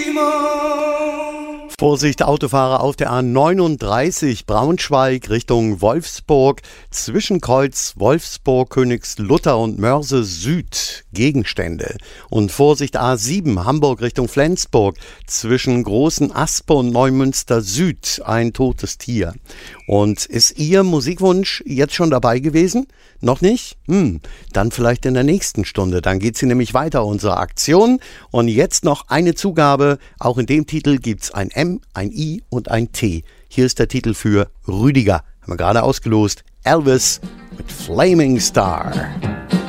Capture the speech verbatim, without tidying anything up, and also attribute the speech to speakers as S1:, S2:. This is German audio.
S1: Vorsicht, Autofahrer auf der A neununddreißig, Braunschweig Richtung Wolfsburg, Zwischenkreuz Wolfsburg, Königslutter und Mörse Süd, Gegenstände. Und Vorsicht, A sieben, Hamburg Richtung Flensburg, zwischen Großen Aspe und Neumünster Süd, ein totes Tier. Und ist Ihr Musikwunsch jetzt schon dabei gewesen? Noch nicht? Hm, dann vielleicht in der nächsten Stunde. Dann geht sie nämlich weiter, unsere Aktion. Und jetzt noch eine Zugabe. Auch in dem Titel gibt's ein M, ein I und ein T. Hier ist der Titel für Rüdiger. Haben wir gerade ausgelost. Elvis mit Flaming Star.